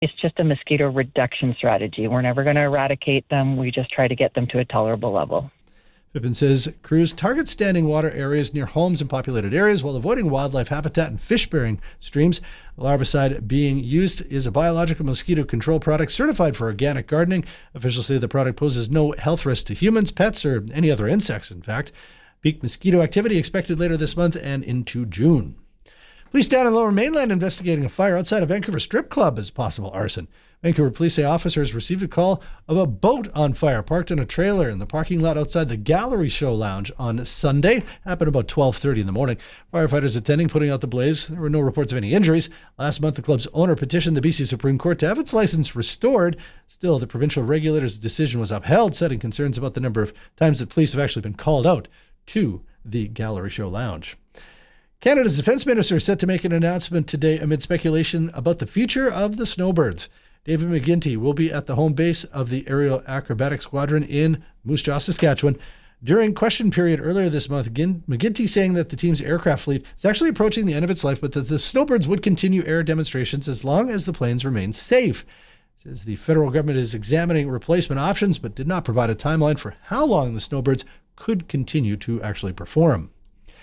It's just a mosquito reduction strategy. We're never going to eradicate them. We just try to get them to a tolerable level. Pippin says crews target standing water areas near homes and populated areas while avoiding wildlife habitat and fish-bearing streams. Larvicide being used is a biological mosquito control product certified for organic gardening. Officials say the product poses no health risk to humans, pets, or any other insects, in fact. Peak mosquito activity expected later this month and into June. Police down in Lower Mainland investigating a fire outside a Vancouver strip club as possible arson. Vancouver police say officers received a call of a boat on fire parked in a trailer in the parking lot outside the Gallery Show Lounge on Sunday. Happened about 12:30 in the morning. Firefighters attending putting out the blaze. There were no reports of any injuries. Last month, the club's owner petitioned the BC Supreme Court to have its license restored. Still, the provincial regulator's decision was upheld, citing concerns about the number of times that police have actually been called out to the Gallery Show Lounge. Canada's defense minister is set to make an announcement today amid speculation about the future of the snowbirds. David McGuinty will be at the home base of the Aerial Acrobatic Squadron in Moose Jaw, Saskatchewan. During question period earlier this month, McGuinty saying that the team's aircraft fleet is actually approaching the end of its life, but that the snowbirds would continue air demonstrations as long as the planes remain safe. He says the federal government is examining replacement options, but did not provide a timeline for how long the snowbirds could continue to actually perform.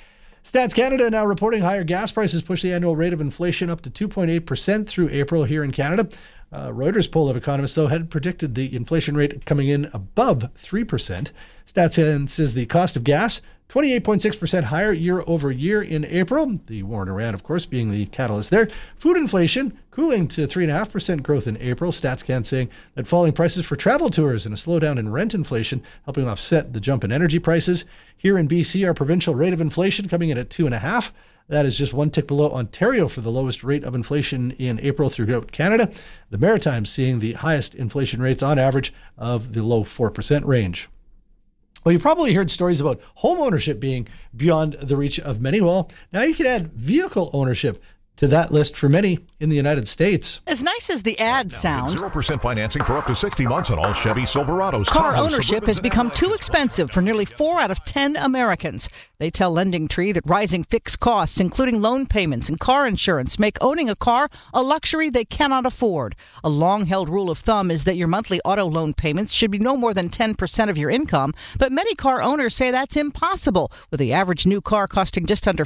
Stats Canada now reporting higher gas prices push the annual rate of inflation up to 2.8% through April here in Canada. Reuters poll of economists, though, had predicted the inflation rate coming in above 3%. Stats says the cost of gas, 28.6% higher year over year in April. The war in Iran, of course, being the catalyst there. Food inflation cooling to 3.5% growth in April. StatsCan saying that falling prices for travel tours and a slowdown in rent inflation helping offset the jump in energy prices. Here in BC, our provincial rate of inflation coming in at 2.5%. That is just one tick below Ontario for the lowest rate of inflation in April throughout Canada. The Maritimes seeing the highest inflation rates on average of the low 4% range. Well, you probably heard stories about home ownership being beyond the reach of many. Well, now you can add vehicle ownership to that list for many in the United States. As nice as the ads sound, 0% financing for up to 60 months on all Chevy Silverados. Car ownership has become too expensive for nearly 4 out of 10 Americans. They tell LendingTree that rising fixed costs, including loan payments and car insurance, make owning a car a luxury they cannot afford. A long-held rule of thumb is that your monthly auto loan payments should be no more than 10% of your income, but many car owners say that's impossible, with the average new car costing just under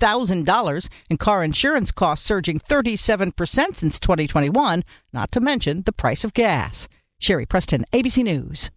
$50,000 and car insurance costs surging 37% since 2021, not to mention the price of gas. Sherry Preston, ABC News.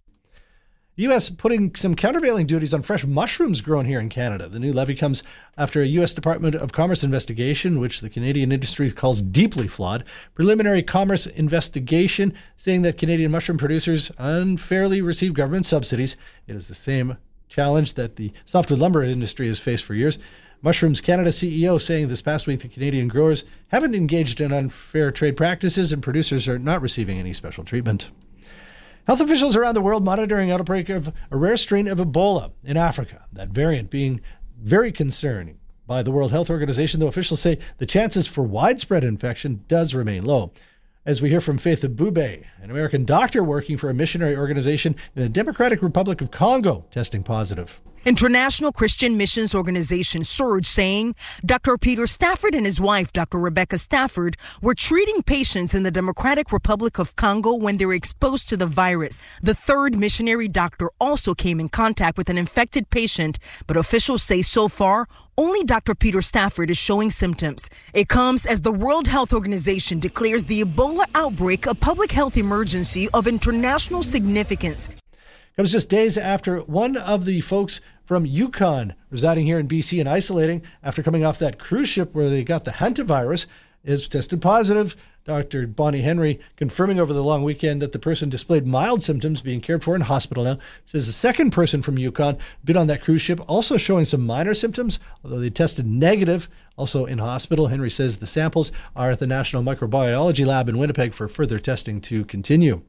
The U.S. putting some countervailing duties on fresh mushrooms grown here in Canada. The new levy comes after a U.S. Department of Commerce investigation, which the Canadian industry calls deeply flawed. Preliminary commerce investigation saying that Canadian mushroom producers unfairly receive government subsidies. It is the same challenge that the softwood lumber industry has faced for years. Mushrooms Canada CEO saying this past week that Canadian growers haven't engaged in unfair trade practices and producers are not receiving any special treatment. Health officials around the world monitoring outbreak of a rare strain of Ebola in Africa, that variant being very concerning by the World Health Organization, though officials say the chances for widespread infection does remain low. As we hear from Faith Abube, an American doctor working for a missionary organization in the Democratic Republic of Congo, testing positive. International Christian Missions Organization Surge saying Dr. Peter Stafford and his wife, Dr. Rebecca Stafford, were treating patients in the Democratic Republic of Congo when they were exposed to the virus. The third missionary doctor also came in contact with an infected patient, but officials say so far, only Dr. Peter Stafford is showing symptoms. It comes as the World Health Organization declares the Ebola outbreak a public health emergency of international significance. Comes just days after one of the folks from Yukon residing here in BC and isolating after coming off that cruise ship where they got the hantavirus is tested positive. Dr. Bonnie Henry confirming over the long weekend that the person displayed mild symptoms, being cared for in hospital now. Says the second person from Yukon been on that cruise ship, also showing some minor symptoms, although they tested negative, also in hospital. Henry says the samples are at the National Microbiology Lab in Winnipeg for further testing to continue.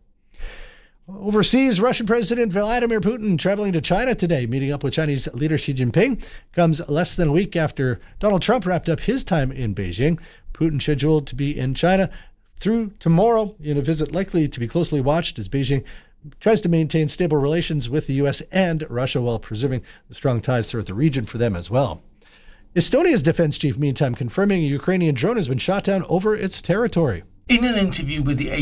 Overseas, Russian President Vladimir Putin traveling to China today, meeting up with Chinese leader Xi Jinping. Comes less than a week after Donald Trump wrapped up his time in Beijing. Putin scheduled to be in China through tomorrow in a visit likely to be closely watched as Beijing tries to maintain stable relations with the U.S. and Russia while preserving the strong ties throughout the region for them as well. Estonia's defense chief, meantime, confirming a Ukrainian drone has been shot down over its territory. In an interview with the